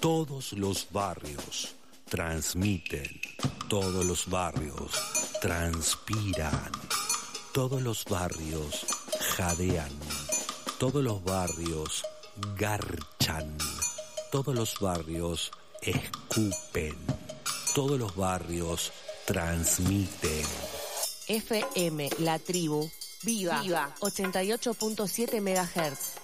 Todos los barrios transmiten, todos los barrios transpiran, todos los barrios jadean, todos los barrios garchan, todos los barrios escupen, todos los barrios transmiten. FM La Tribu, viva, 88.7 MHz.